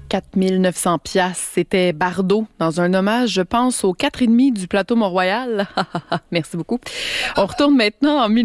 4 900 $, c'était Bardot, dans un hommage, je pense, aux 4,5 du plateau Mont-Royal. Merci beaucoup. On retourne maintenant en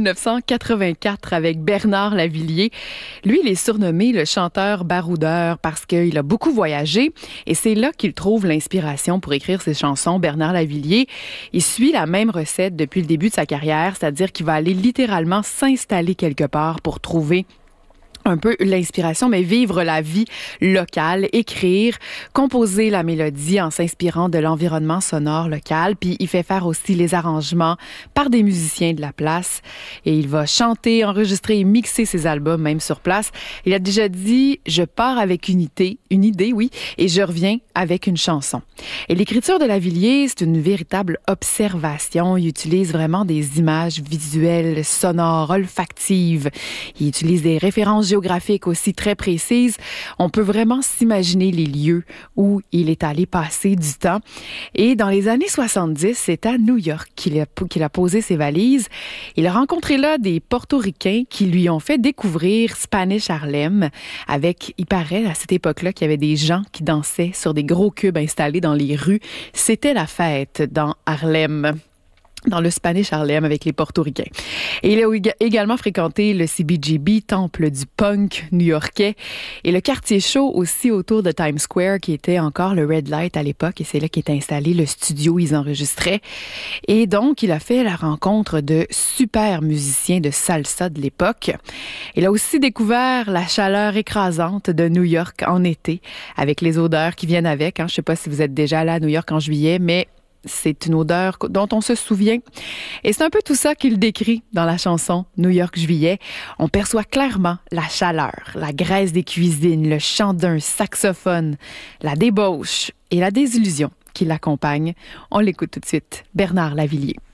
1984 avec Bernard Lavilliers. Lui, il est surnommé le chanteur baroudeur parce qu'il a beaucoup voyagé et c'est là qu'il trouve l'inspiration pour écrire ses chansons. Bernard Lavilliers, il suit la même recette depuis le début de sa carrière, c'est-à-dire qu'il va aller littéralement s'installer quelque part pour trouver un peu l'inspiration, mais vivre la vie locale, écrire, composer la mélodie en s'inspirant de l'environnement sonore local. Puis il fait faire aussi les arrangements par des musiciens de la place. Et il va chanter, enregistrer et mixer ses albums, même sur place. Il a déjà dit « Je pars avec une idée, oui, et je reviens avec une chanson ». Et l'écriture de Lavilliers, c'est une véritable observation. Il utilise vraiment des images visuelles, sonores, olfactives. Il utilise des références géographiques aussi très précises. On peut vraiment s'imaginer les lieux où il est allé passer du temps. Et dans les années 70, c'est à New York qu'il a posé ses valises. Il a rencontré là des Portoricains qui lui ont fait découvrir Spanish Harlem avec, il paraît à cette époque-là qu'il y avait des gens qui dansaient sur des gros cubes installés dans les rues. C'était la fête dans Harlem, dans le Spanish Harlem avec les Portoricains. Et il a également fréquenté le CBGB, temple du punk new-yorkais, et le quartier chaud aussi autour de Times Square, qui était encore le Red Light à l'époque, et c'est là qu'était installé le studio où ils enregistraient. Et donc, il a fait la rencontre de super musiciens de salsa de l'époque. Il a aussi découvert la chaleur écrasante de New York en été, avec les odeurs qui viennent avec. Je ne sais pas si vous êtes déjà allé à New York en juillet, mais c'est une odeur dont on se souvient. Et c'est un peu tout ça qu'il décrit dans la chanson New York Juillet. On perçoit clairement la chaleur, la graisse des cuisines, le chant d'un saxophone, la débauche et la désillusion qui l'accompagnent. On l'écoute tout de suite. Bernard Lavilliers.